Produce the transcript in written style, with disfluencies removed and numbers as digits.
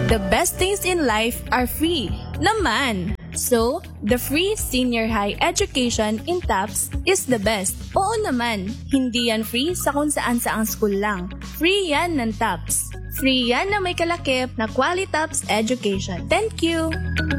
The best things in life are free. Naman! So, the free senior high education in TAPS is the best. Oo naman, hindi yan free sa kung saan-saang school lang. Free yan ng TAPS. Free yan na may kalakip na Quality TAPS education. Thank you!